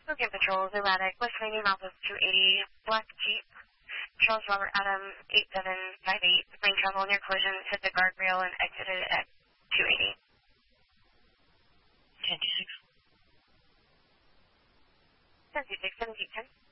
Logan Patrol, erratic, West Landing, Mouthwest 280, Black Jeep, Charles Robert Adam 8758, plane travel near collision, hit the guardrail and exited at 280. 1026. 1026, 1710.